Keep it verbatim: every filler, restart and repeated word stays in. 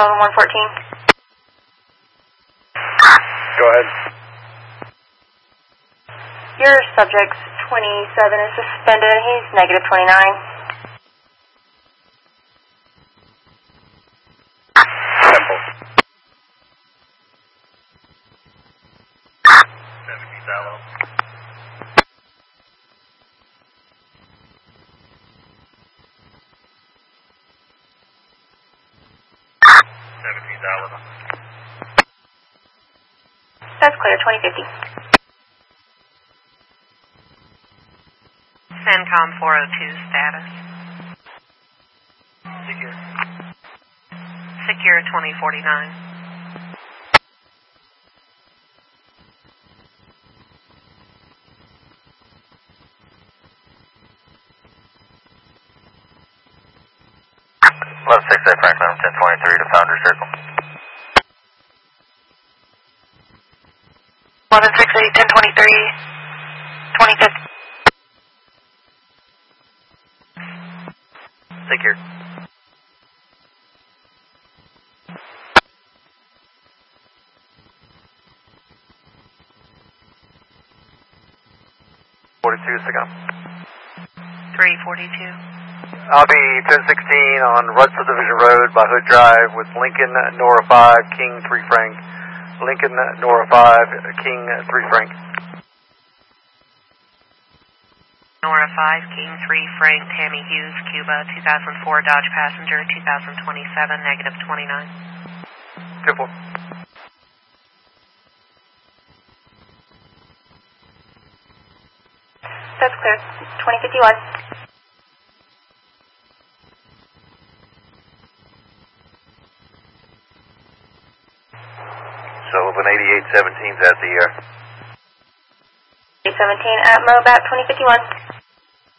Sullivan one fourteen. Go ahead. Your subject twenty-seven is suspended. He's negative twenty-nine. Temple. seventy Sallow. seventy Sallow. That's clear, twenty fifty. CENTCOM four oh two status. Secure. Secure twenty forty-nine. eleven six eight Franklin, ten twenty-three to Founder Circle. eleven six eight, ten twenty-three, twenty fifty. Secure. forty-two, Second. three forty-two. I'll be ten sixteen on Rudd Subdivision Road by Hood Drive with Lincoln, Nora five, King three Frank. Lincoln, Nora five, King three Frank. Nora five, King three Frank, Tammy Hughes, Cuba, two thousand four Dodge Passenger, two thousand twenty-seven, negative twenty-nine. Temple. That's clear, twenty fifty-one. Sullivan eighty-eight seventeen is at the air. eight seventeen at Mobat, twenty fifty-one.